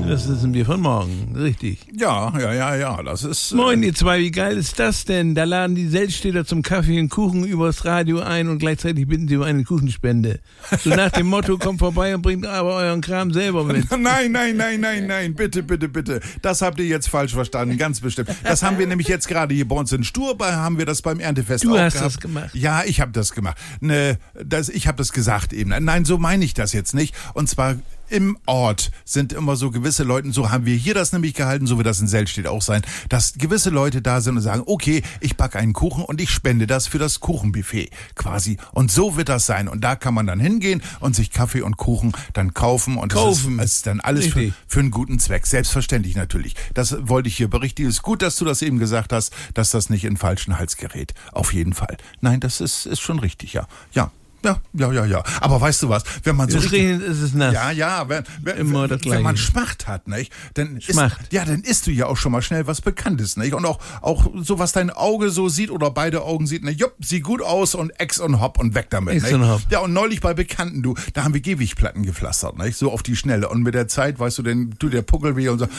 Das ist ein Bier von morgen, richtig. Ja, das ist... Moin ihr zwei, wie geil ist das denn? Da laden die Seltstädter zum Kaffee und Kuchen übers Radio ein und gleichzeitig bitten sie um eine Kuchenspende. So nach dem Motto, kommt vorbei und bringt aber euren Kram selber mit. Nein, bitte. Das habt ihr jetzt falsch verstanden, ganz bestimmt. Das haben wir nämlich jetzt gerade hier bei uns in Stur, haben wir das beim Erntefest Du auch hast gehabt. das gemacht. Ja, ich habe das gemacht. Ich habe das gesagt eben. Nein, so meine ich das jetzt nicht. Und zwar... Im Ort sind immer so gewisse Leute, so haben wir hier das nämlich gehalten, so wird das in Seltstedt auch sein, dass gewisse Leute da sind und sagen, okay, ich backe einen Kuchen und ich spende das für das Kuchenbuffet quasi. Und so wird das sein. Und da kann man dann hingehen und sich Kaffee und Kuchen dann kaufen. Und das ist dann alles für einen guten Zweck. Selbstverständlich natürlich. Das wollte ich hier berichtigen. Es ist gut, dass du das eben gesagt hast, dass das nicht in den falschen Hals gerät. Auf jeden Fall. Nein, das ist schon richtig, ja. Ja. Aber weißt du was, wenn man so es regnet, ist es nass. Wenn man Schmacht hat, nicht? Dann isst du ja auch schon mal schnell was Bekanntes, nicht? Und auch so, was dein Auge so sieht oder beide Augen sieht, ne? Jupp, sieht gut aus und Ex und Hopp und weg damit, Ex und Hopp. Ja, und neulich bei Bekannten, da haben wir Gehwegplatten gepflastert, nicht? So auf die Schnelle. Und mit der Zeit, weißt du, dann tut der Puckel weh und so,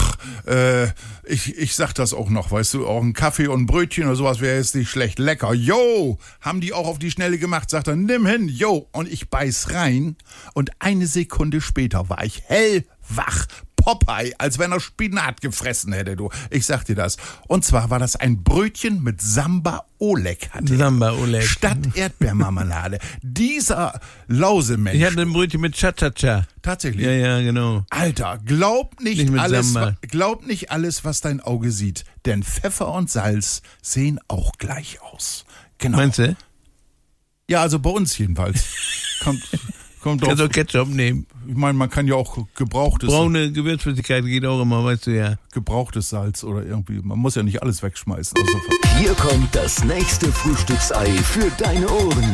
ich sag das auch noch, weißt du, auch ein Kaffee und ein Brötchen oder sowas wäre jetzt nicht schlecht. Lecker, yo! Haben die auch auf die Schnelle gemacht, sagt er, nimm hin, yo, und ich beiß rein und eine Sekunde später war ich hellwach, Popeye, als wenn er Spinat gefressen hätte, du. Ich sag dir das. Und zwar war das ein Brötchen mit Samba Oleg hatte. Samba Oleg. Statt Erdbeermarmelade. Dieser Lausemensch. Ich hatte ein Brötchen mit Cha-Cha-Cha. Tatsächlich? Ja, genau. Alter, glaub nicht Samba. alles, was dein Auge sieht. Denn Pfeffer und Salz sehen auch gleich aus. Genau. Meinst du? Ja, also bei uns jedenfalls. Kommt Kannst auch Ketchup nehmen. Ich meine, man kann ja auch gebrauchtes... Braune Gewürzflüssigkeit geht auch immer, weißt du ja. Gebrauchtes Salz oder irgendwie. Man muss ja nicht alles wegschmeißen. Hier kommt das nächste Frühstücksei für deine Ohren.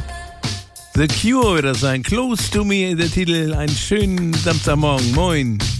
The Cure wird das sein. Close to Me, der Titel. Einen schönen Samstagmorgen. Moin.